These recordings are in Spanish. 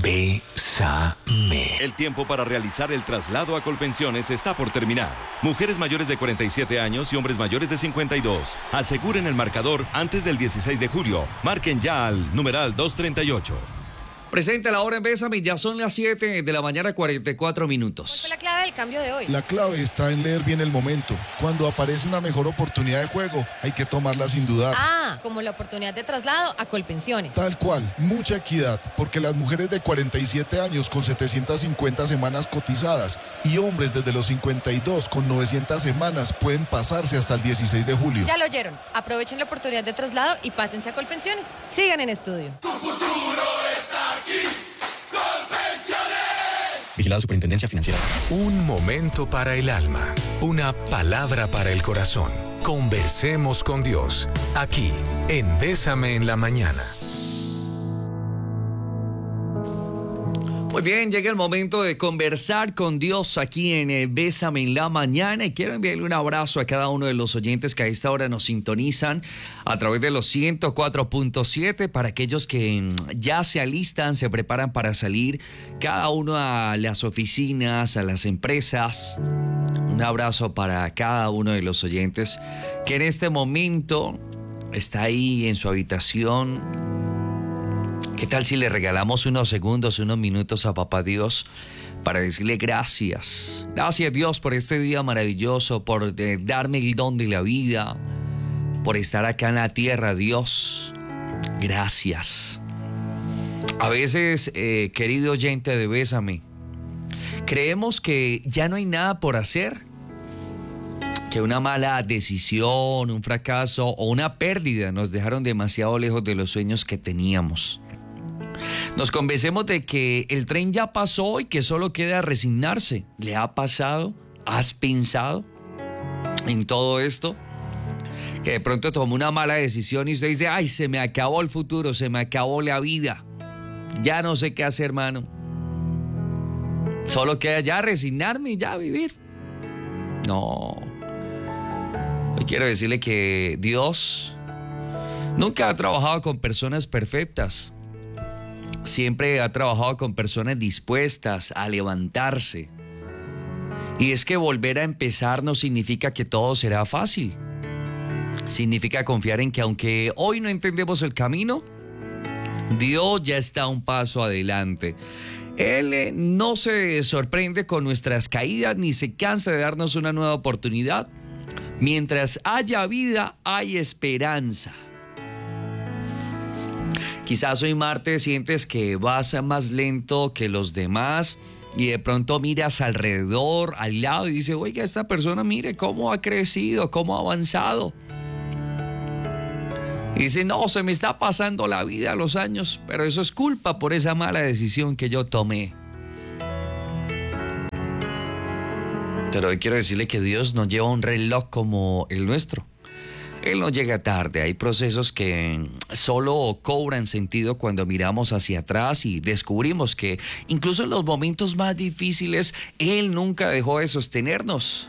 Bésame. El tiempo para realizar el traslado a Colpensiones está por terminar. Mujeres mayores de 47 años y hombres mayores de 52. Aseguren el marcador antes del 16 de julio. Marquen ya al numeral 238. Presente la hora en Bésame, ya son las 7 de la mañana, 44 minutos. ¿Cuál fue la clave del cambio de hoy? La clave está en leer bien el momento. Cuando aparece una mejor oportunidad de juego, hay que tomarla sin dudar. Ah, como la oportunidad de traslado a Colpensiones. Tal cual, mucha equidad, porque las mujeres de 47 años con 750 semanas cotizadas y hombres desde los 52 con 900 semanas pueden pasarse hasta el 16 de julio. Ya lo oyeron. Aprovechen la oportunidad de traslado y pásense a Colpensiones. Sigan en estudio. Tu futuro está aquí. Colpensiones. Vigilado Superintendencia Financiera. Un momento para el alma. Una palabra para el corazón. Conversemos con Dios. Aquí, en Bésame en la Mañana. Muy bien, llega el momento de conversar con Dios aquí en Bésame en la Mañana y quiero enviarle un abrazo a cada uno de los oyentes que a esta hora nos sintonizan a través de los 104.7 para aquellos que ya se alistan, se preparan para salir, cada uno a las oficinas, a las empresas. Un abrazo para cada uno de los oyentes que en este momento está ahí en su habitación. ¿Qué tal si le regalamos unos segundos, unos minutos a Papá Dios para decirle gracias? Gracias, Dios, por este día maravilloso, por darme el don de la vida, por estar acá en la tierra, Dios. Gracias. A veces, querido oyente de Bésame, creemos que ya no hay nada por hacer, que una mala decisión, un fracaso o una pérdida nos dejaron demasiado lejos de los sueños que teníamos. Nos convencemos de que el tren ya pasó y que solo queda resignarse. ¿Le ha pasado? ¿Has pensado en todo esto? Que de pronto tomó una mala decisión y usted dice, ay, se me acabó el futuro, se me acabó la vida. Ya no sé qué hacer, hermano. Solo queda ya resignarme y ya vivir. No. Hoy quiero decirle que Dios nunca ha trabajado con personas perfectas. Siempre ha trabajado con personas dispuestas a levantarse. Y es que volver a empezar no significa que todo será fácil. Significa confiar en que aunque hoy no entendemos el camino, Dios ya está un paso adelante. Él no se sorprende con nuestras caídas ni se cansa de darnos una nueva oportunidad. Mientras haya vida, hay esperanza. Quizás hoy martes sientes que vas más lento que los demás y de pronto miras alrededor, al lado y dices, oiga, esta persona mire cómo ha crecido, cómo ha avanzado. Y dice, no, se me está pasando la vida, los años, pero eso es culpa por esa mala decisión que yo tomé. Pero hoy quiero decirle que Dios no lleva un reloj como el nuestro. Él no llega tarde. Hay procesos que solo cobran sentido cuando miramos hacia atrás y descubrimos que incluso en los momentos más difíciles, Él nunca dejó de sostenernos.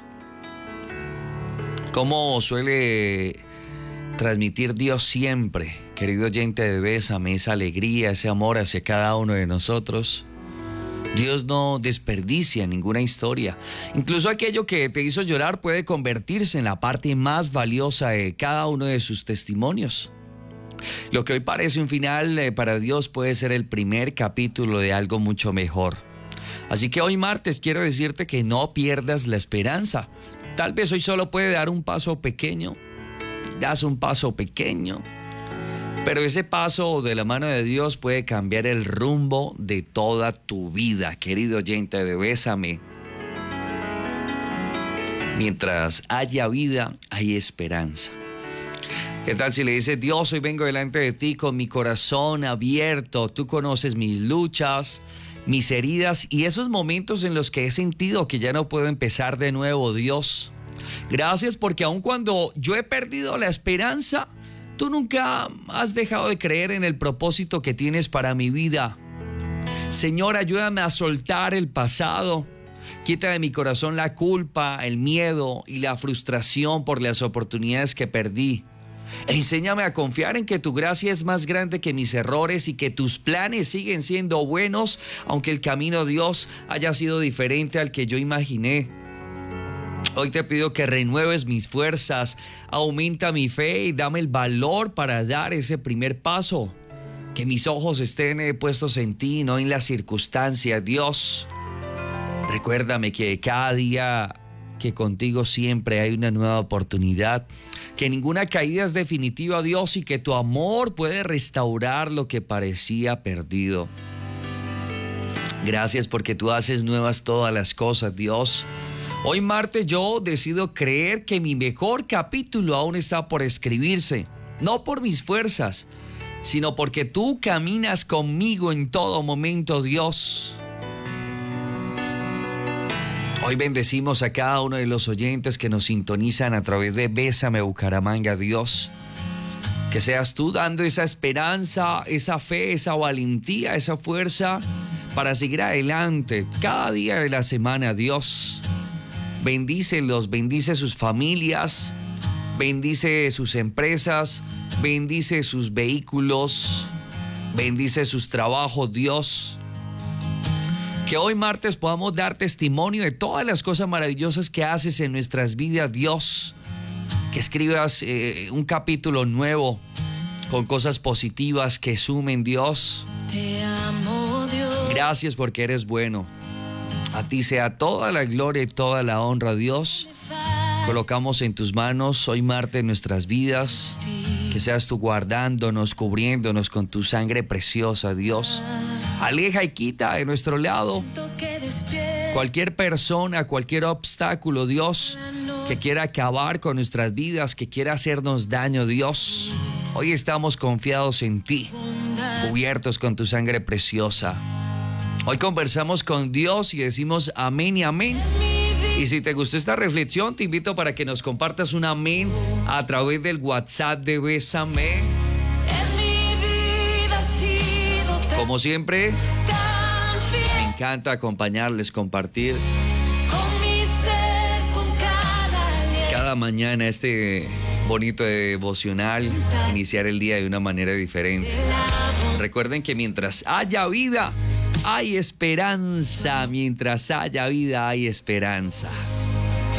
Como suele transmitir Dios siempre, querido oyente de Bésame, esa alegría, ese amor hacia cada uno de nosotros. Dios no desperdicia ninguna historia. Incluso aquello que te hizo llorar puede convertirse en la parte más valiosa de cada uno de sus testimonios. Lo que hoy parece un final para Dios puede ser el primer capítulo de algo mucho mejor. Así que hoy martes quiero decirte que no pierdas la esperanza. Tal vez hoy solo puede dar un paso pequeño. Das un paso pequeño. Pero ese paso de la mano de Dios puede cambiar el rumbo de toda tu vida, querido oyente de Bésame. Mientras haya vida, hay esperanza. ¿Qué tal si le dices, Dios, hoy vengo delante de ti con mi corazón abierto? Tú conoces mis luchas, mis heridas y esos momentos en los que he sentido que ya no puedo empezar de nuevo, Dios. Gracias porque aun cuando yo he perdido la esperanza, tú nunca has dejado de creer en el propósito que tienes para mi vida. Señor, ayúdame a soltar el pasado. Quita de mi corazón la culpa, el miedo y la frustración por las oportunidades que perdí. Enséñame a confiar en que tu gracia es más grande que mis errores y que tus planes siguen siendo buenos, aunque el camino, Dios, haya sido diferente al que yo imaginé. Hoy te pido que renueves mis fuerzas, aumenta mi fe y dame el valor para dar ese primer paso. Que mis ojos estén puestos en ti, no en las circunstancias, Dios. Recuérdame que cada día que contigo siempre hay una nueva oportunidad, que ninguna caída es definitiva, Dios, y que tu amor puede restaurar lo que parecía perdido. Gracias porque tú haces nuevas todas las cosas, Dios. Hoy martes yo decido creer que mi mejor capítulo aún está por escribirse, no por mis fuerzas, sino porque tú caminas conmigo en todo momento, Dios. Hoy bendecimos a cada uno de los oyentes que nos sintonizan a través de Bésame Bucaramanga, Dios. Que seas tú dando esa esperanza, esa fe, esa valentía, esa fuerza para seguir adelante cada día de la semana, Dios. Bendícelos, bendice sus familias, bendice sus empresas, bendice sus vehículos, bendice sus trabajos, Dios. Que hoy martes podamos dar testimonio de todas las cosas maravillosas que haces en nuestras vidas, Dios. Que escribas un capítulo nuevo con cosas positivas que sumen, Dios. Te amo, Dios. Gracias porque eres bueno. A ti sea toda la gloria y toda la honra, Dios. Colocamos en tus manos hoy martes nuestras vidas. Que seas tú guardándonos, cubriéndonos con tu sangre preciosa, Dios. Aleja y quita de nuestro lado cualquier persona, cualquier obstáculo, Dios, que quiera acabar con nuestras vidas, que quiera hacernos daño, Dios. Hoy estamos confiados en ti, cubiertos con tu sangre preciosa. Hoy conversamos con Dios y decimos amén y amén. Y si te gustó esta reflexión, te invito para que nos compartas un amén a través del WhatsApp de Bésame. Como siempre, me encanta acompañarles, compartir cada mañana este bonito devocional, iniciar el día de una manera diferente. Recuerden que mientras haya vida, hay esperanza. Mientras haya vida, hay esperanza.